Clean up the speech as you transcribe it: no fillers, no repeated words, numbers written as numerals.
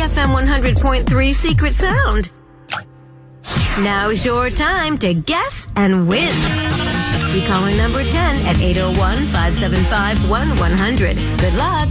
EFM 100.3 Secret Sound. Now's your time to guess and win. Be calling number 10 at 801-575-1100. Good luck.